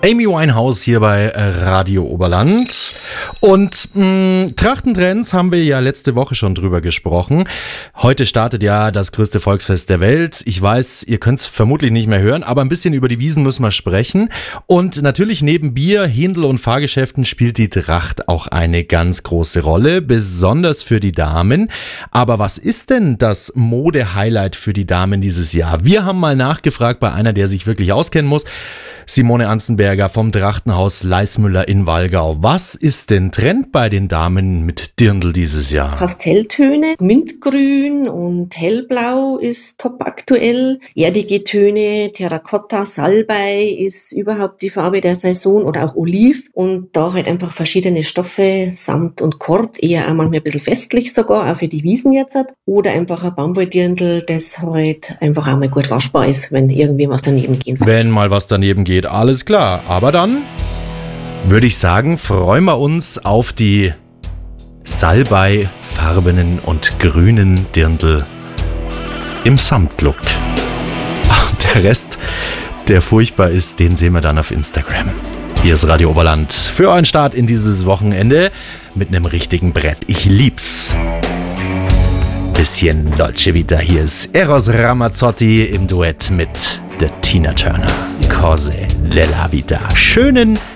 Amy Winehouse hier bei Radio Oberland. Und Trachtentrends haben wir ja letzte Woche schon drüber gesprochen. Heute startet ja das größte Volksfest der Welt. Ich weiß, ihr könnt es vermutlich nicht mehr hören, aber ein bisschen über die Wiesn müssen wir sprechen. Und natürlich neben Bier, Händel und Fahrgeschäften spielt die Tracht auch eine ganz große Rolle, besonders für die Damen. Aber was ist denn das Mode-Highlight für die Damen dieses Jahr? Wir haben mal nachgefragt bei einer, der sich wirklich auskennen muss. Simone Anzenberger vom Trachtenhaus Leismüller in Wallgau. Was ist denn Trend bei den Damen mit Dirndl dieses Jahr? Pastelltöne, Mintgrün und Hellblau ist top aktuell. Erdige Töne, Terrakotta, Salbei ist überhaupt die Farbe der Saison oder auch Oliv. Und da halt einfach verschiedene Stoffe, Samt und Kord, eher auch manchmal ein bisschen festlich sogar, auch für die Wiesn jetzt. Oder einfach ein Baumwolldirndl, das halt einfach auch mal gut waschbar ist, wenn irgendwie was daneben gehen soll. Wenn mal was daneben geht. Alles klar, aber dann würde ich sagen, freuen wir uns auf die salbeifarbenen und grünen Dirndl im Samtlook. Der Rest, der furchtbar ist, den sehen wir dann auf Instagram. Hier ist Radio Oberland für euren Start in dieses Wochenende mit einem richtigen Brett. Ich lieb's. Bisschen Dolce Vita. Hier ist Eros Ramazzotti im Duett mit der Tina Turner. Cose della Vita. Schönen